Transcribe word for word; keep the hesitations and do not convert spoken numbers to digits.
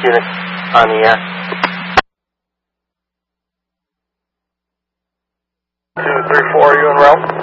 unit on the air. Two, three, four, are you en route?